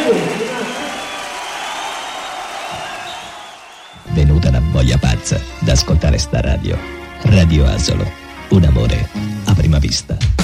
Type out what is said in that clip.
Venuta una voglia pazza d'ascoltare sta radio. Radio Asolo, un amore a prima vista.